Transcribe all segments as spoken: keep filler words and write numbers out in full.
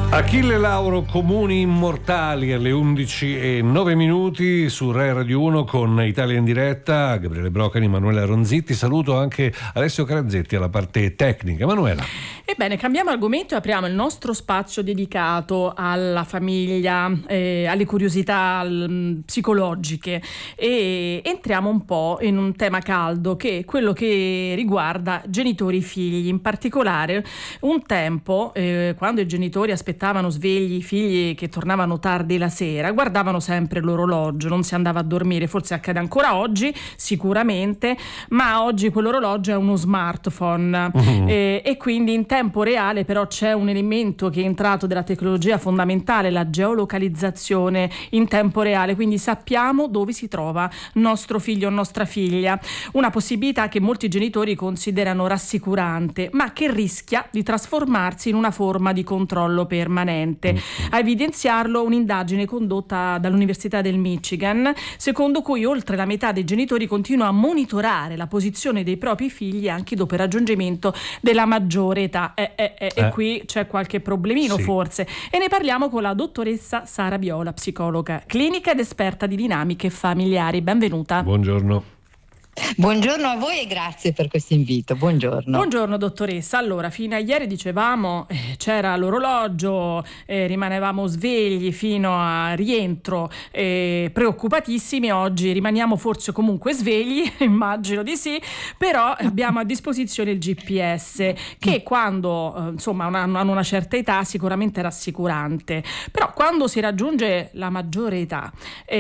Achille Lauro, Comuni immortali, alle undici e nove minuti su Rai Radio uno con Italia in diretta. Gabriele Brocani, Emanuela Ronzitti. Saluto anche Alessio Carazzetti alla parte tecnica. Emanuela. Ebbene, cambiamo argomento e apriamo il nostro spazio dedicato alla famiglia, eh, alle curiosità l- psicologiche, e entriamo un po' in un tema caldo, che è quello che riguarda genitori figli. In particolare, un tempo, eh, quando i genitori aspettavano svegli i figli che tornavano tardi la sera, guardavano sempre l'orologio, non si andava a dormire. Forse accade ancora oggi, sicuramente, ma oggi quell'orologio è uno smartphone. Uh-huh. eh, e quindi in tempo reale però c'è un elemento che è entrato della tecnologia fondamentale, la geolocalizzazione in tempo reale, quindi sappiamo dove si trova nostro figlio o nostra figlia, una possibilità che molti genitori considerano rassicurante, ma che rischia di trasformarsi in una forma di controllo permanente. A evidenziarlo un'indagine condotta dall'Università del Michigan, secondo cui oltre la metà dei genitori continua a monitorare la posizione dei propri figli anche dopo il raggiungimento della maggiore età. E eh, eh, eh. qui c'è qualche problemino, sì, forse, e ne parliamo con la dottoressa Sara Viola, psicologa clinica ed esperta di dinamiche familiari. Benvenuta. Buongiorno. Buongiorno a voi e grazie per questo invito. Buongiorno. Buongiorno dottoressa. Allora, fino a ieri dicevamo eh, c'era l'orologio, eh, rimanevamo svegli fino a rientro, eh, preoccupatissimi. Oggi rimaniamo forse comunque svegli, immagino di sì, però abbiamo a disposizione il G P S, che quando eh, insomma hanno una certa età sicuramente è rassicurante, però quando si raggiunge la maggiore età,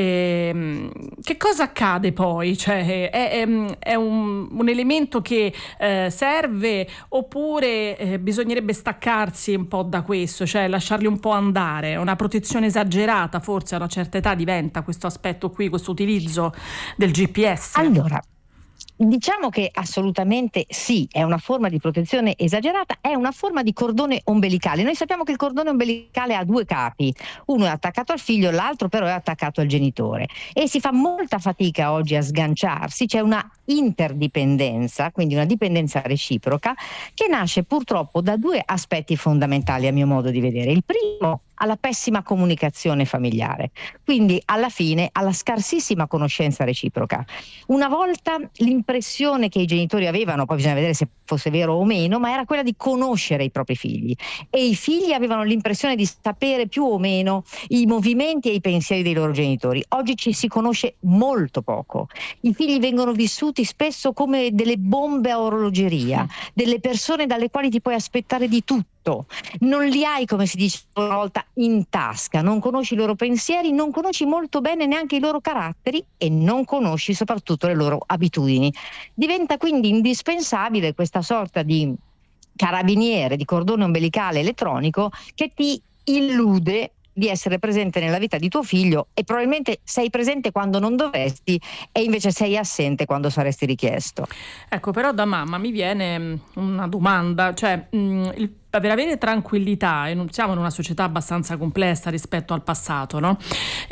eh, che cosa accade poi? Cioè, è, è è un, un elemento che eh, serve, oppure eh, bisognerebbe staccarsi un po' da questo, cioè lasciarli un po' andare? Una protezione esagerata forse a una certa età diventa questo aspetto qui, questo utilizzo del G P S? Allora, diciamo che assolutamente sì, è una forma di protezione esagerata, è una forma di cordone ombelicale. Noi sappiamo che il cordone ombelicale ha due capi, uno è attaccato al figlio, l'altro però è attaccato al genitore, e si fa molta fatica oggi a sganciarsi. C'è una interdipendenza, quindi una dipendenza reciproca, che nasce purtroppo da due aspetti fondamentali a mio modo di vedere. Il primo, alla pessima comunicazione familiare, quindi alla fine alla scarsissima conoscenza reciproca. Una volta l'impressione che i genitori avevano, poi bisogna vedere se fosse vero o meno, ma era quella di conoscere i propri figli, e i figli avevano l'impressione di sapere più o meno i movimenti e i pensieri dei loro genitori. Oggi ci si conosce molto poco. I figli vengono vissuti spesso come delle bombe a orologeria, delle persone dalle quali ti puoi aspettare di tutto. Non li hai, come si dice una volta, in tasca, non conosci i loro pensieri, non conosci molto bene neanche i loro caratteri e non conosci soprattutto le loro abitudini. Diventa quindi indispensabile questa sorta di carabiniere, di cordone ombelicale elettronico che ti illude di essere presente nella vita di tuo figlio, e probabilmente sei presente quando non dovresti e invece sei assente quando saresti richiesto. Ecco, però da mamma mi viene una domanda, cioè mh, il per avere tranquillità, e non siamo in una società abbastanza complessa rispetto al passato, no?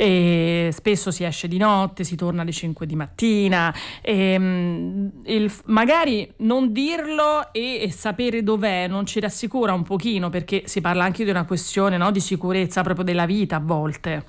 E spesso si esce di notte, si torna alle cinque di mattina, e, mh, il, magari non dirlo e, e sapere dov'è non ci rassicura un pochino, perché si parla anche di una questione, no, di sicurezza proprio della vita a volte.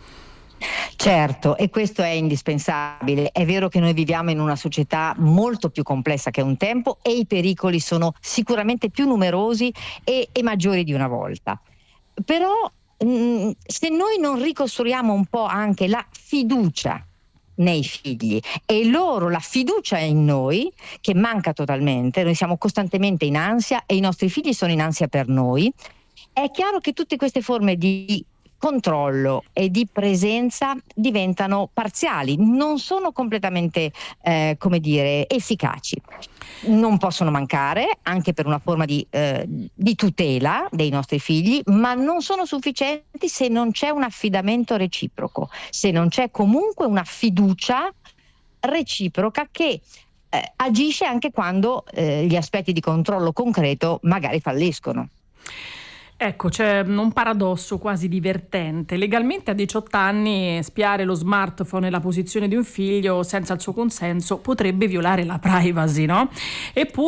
Certo, e questo è indispensabile. È vero che noi viviamo in una società molto più complessa che un tempo, e i pericoli sono sicuramente più numerosi e, e maggiori di una volta. Però mh, se noi non ricostruiamo un po' anche la fiducia nei figli e loro la fiducia in noi, che manca totalmente, noi siamo costantemente in ansia e i nostri figli sono in ansia per noi, è chiaro che tutte queste forme di controllo e di presenza diventano parziali, non sono completamente eh, come dire efficaci. Non possono mancare, anche per una forma di, eh, di tutela dei nostri figli, ma non sono sufficienti se non c'è un affidamento reciproco, se non c'è comunque una fiducia reciproca che eh, agisce anche quando eh, gli aspetti di controllo concreto magari falliscono. Ecco, c'è un paradosso quasi divertente. Legalmente a diciotto anni spiare lo smartphone e la posizione di un figlio senza il suo consenso potrebbe violare la privacy, no? Eppure